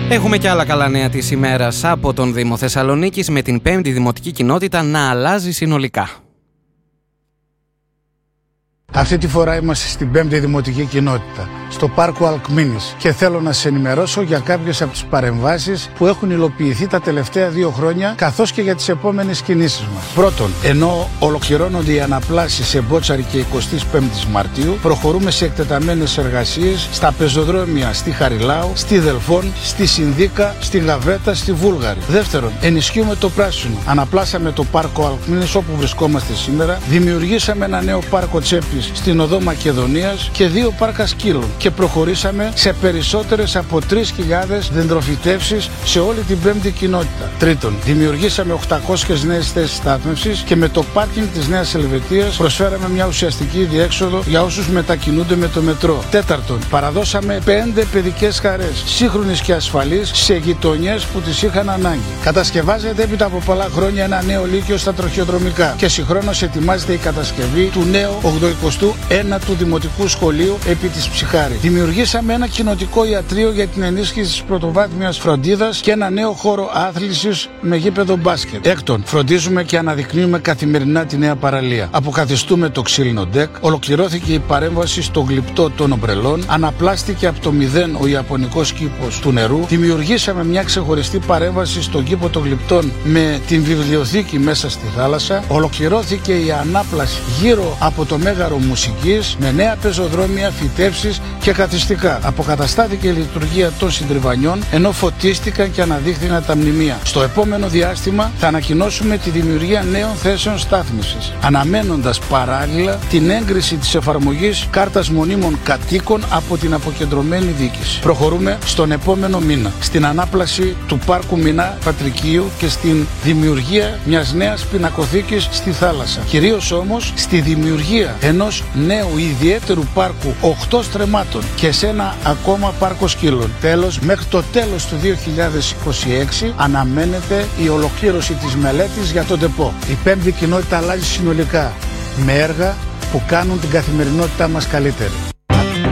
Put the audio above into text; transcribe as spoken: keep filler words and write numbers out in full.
Έχουμε και άλλα καλά νέα της ημέρας από τον Δήμο Θεσσαλονίκης, με την πέμπτη δημοτική κοινότητα να αλλάζει συνολικά. Αυτή τη φορά είμαστε στην πέμπτη δημοτική κοινότητα, στο πάρκο Αλκμήνης, και θέλω να σας ενημερώσω για κάποιες από τις παρεμβάσεις που έχουν υλοποιηθεί τα τελευταία δύο χρόνια, καθώς και για τις επόμενες κινήσεις μας. Πρώτον, ενώ ολοκληρώνονται οι αναπλάσεις σε Μπότσαρη και εικοστή πέμπτη Μαρτίου, προχωρούμε σε εκτεταμένες εργασίες στα πεζοδρόμια στη Χαριλάου, στη Δελφών, στη Συνδίκα, στη Γαβέτα, στη Βούλγαρη. Δεύτερον, ενισχύουμε το πράσινο. Αναπλάσαμε το πάρκο Αλκμήνης όπου βρισκόμαστε σήμερα, δημιουργήσαμε ένα νέο πάρκο Τσέπης στην οδό Μακεδονίας και δύο πάρκα σκύλων και προχωρήσαμε σε περισσότερες από τρεις χιλιάδες δεντροφυτεύσεις σε όλη την πέμπτη κοινότητα. Τρίτον, δημιουργήσαμε οκτακόσιες νέες θέσεις στάθμευσης και με το πάρκινγκ της Νέας Ελβετίας προσφέραμε μια ουσιαστική διέξοδο για όσους μετακινούνται με το μετρό. Τέταρτον, παραδώσαμε πέντε παιδικές χαρές, σύγχρονες και ασφαλείς, σε γειτονιές που τις είχαν ανάγκη. Κατασκευάζεται έπειτα από πολλά χρόνια ένα νέο λύκειο στα τροχιοδρομικά και συγχρόνως ετοιμάζεται η κατασκευή του νέου ογδοηκοστού ένατου Δημοτικού Σχολείου επί της Ψυχάρη. Δημιουργήσαμε ένα κοινοτικό ιατρείο για την ενίσχυση της πρωτοβάθμιας φροντίδας και ένα νέο χώρο άθλησης με γήπεδο μπάσκετ. Έκτον, φροντίζουμε και αναδεικνύουμε καθημερινά τη νέα παραλία. Αποκαθιστούμε το ξύλινο ντεκ, ολοκληρώθηκε η παρέμβαση στο γλυπτό των ομπρελών, αναπλάστηκε από το μηδέν ο ιαπωνικός κήπος του νερού, δημιουργήσαμε μια ξεχωριστή παρέμβαση στον κήπο των γλυπτών με την βιβλιοθήκη μέσα στη θάλασσα, ολοκληρώθηκε η ανάπλαση γύρω από το μέγαρο μουσικής με νέα πεζοδρόμια, φυτεύσεις και καθιστικά. Αποκαταστάθηκε η λειτουργία των συντριβανιών ενώ φωτίστηκαν και αναδείχθηκαν τα μνημεία. Στο επόμενο διάστημα θα ανακοινώσουμε τη δημιουργία νέων θέσεων στάθμευσης, αναμένοντας παράλληλα την έγκριση της εφαρμογής κάρτας μονίμων κατοίκων από την αποκεντρωμένη διοίκηση. Προχωρούμε στον επόμενο μήνα στην ανάπλαση του πάρκου Μινά Πατρικίου και στην δημιουργία μιας νέας πινακοθήκης στη θάλασσα. Κυρίως όμως στη δημιουργία ενός νέου ιδιαίτερου πάρκου οκτώ στρεμμάτων και σε ένα ακόμα πάρκο σκύλων. Τέλος, μέχρι το τέλος του δύο χιλιάδες είκοσι έξι αναμένεται η ολοκλήρωση της μελέτης για τον ΤΕΠΟ. Η πέμπτη κοινότητα αλλάζει συνολικά με έργα που κάνουν την καθημερινότητά μας καλύτερη.